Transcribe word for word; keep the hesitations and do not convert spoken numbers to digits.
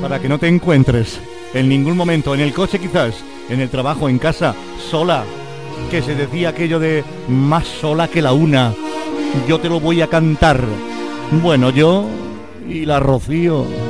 para que no te encuentres en ningún momento, en el coche quizás, en el trabajo, en casa, sola, que se decía aquello de más sola que la una, yo te lo voy a cantar. Bueno, yo y la Rocío.